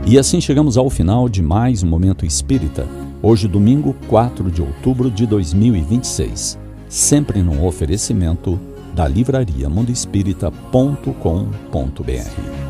E assim chegamos ao final de mais um Momento Espírita. Hoje, domingo, 4 de outubro de 2026. Sempre num oferecimento da livraria mundoespírita.com.br.